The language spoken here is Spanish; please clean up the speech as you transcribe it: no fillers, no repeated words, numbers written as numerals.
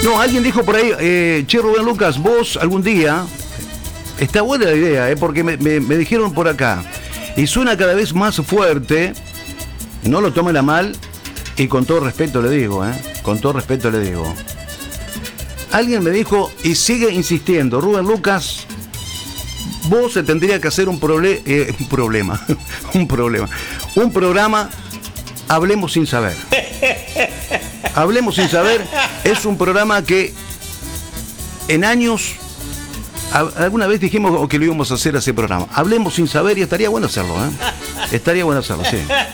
No, alguien dijo por ahí, che, Rubén Lucas, vos algún día, está buena la idea, porque me dijeron por acá, y suena cada vez más fuerte, no lo tomen a mal, y con todo respeto le digo, con todo respeto le digo. Alguien me dijo, y sigue insistiendo, Rubén Lucas, vos se tendría que hacer un programa, Hablemos sin saber. Hablemos sin saber es un programa que en años, alguna vez dijimos que lo íbamos a hacer ese programa. Hablemos sin saber y estaría bueno hacerlo, Estaría bueno hacerlo, sí.